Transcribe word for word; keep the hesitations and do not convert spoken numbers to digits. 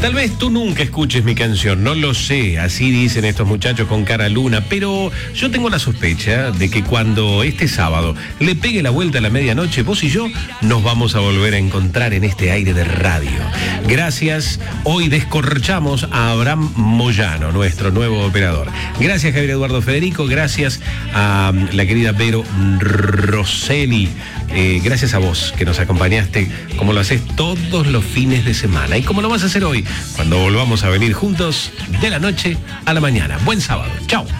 Tal vez tú nunca escuches mi canción, no lo sé, así dicen estos muchachos con cara luna, pero yo tengo la sospecha de que cuando este sábado le pegue la vuelta a la medianoche, vos y yo nos vamos a volver a encontrar en este aire de radio. Gracias, hoy descorchamos a Abraham Moyano, nuestro nuevo operador. Gracias, Javier Eduardo Federico, gracias a la querida Vero Rosselli. Eh, gracias a vos que nos acompañaste como lo haces todos los fines de semana y como lo vas a hacer hoy cuando volvamos a venir juntos de la noche a la mañana. Buen sábado. Chao.